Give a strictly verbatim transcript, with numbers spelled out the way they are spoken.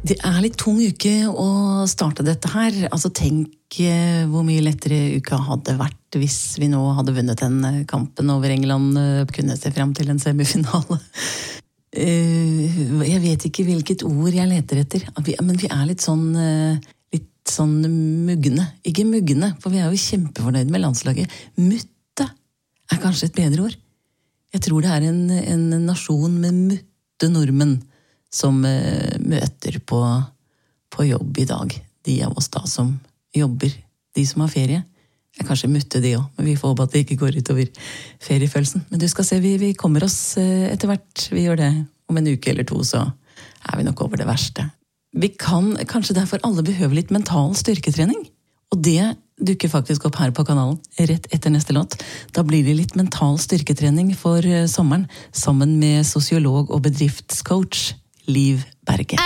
Det er litt tung uke å starte dette her. Altså tenk hvor mye lettere uka hadde vært hvis vi nå hadde vunnet den kampen over England, kunne se frem til en semifinale. Jeg vet ikke hvilket ord jeg leter etter, men vi er litt sånn, litt sånn mugne. Ikke mugne, for vi er jo kjempefornøyd med landslaget. Mutte er kanskje et bedre ord. Jeg tror det er en, en nasjon med mutte nordmenn som uh, møter på, på jobb i dag. De av oss da som jobber, de som har ferie. Jeg kanskje mutte de også, men vi får håpe at det ikke går ut over feriefølelsen. Men du skal se, vi, vi kommer oss uh, etter hvert. Vi gjør det om en uke eller to, så er vi nok over det verste. Vi kan kanskje derfor alle behøve litt mental styrketrening. Og det dukker faktisk opp her på kanalen rett etter neste låt. Da blir det litt mental styrketrening for uh, sommeren, sammen med sosiolog og bedriftscoach Liv Berge.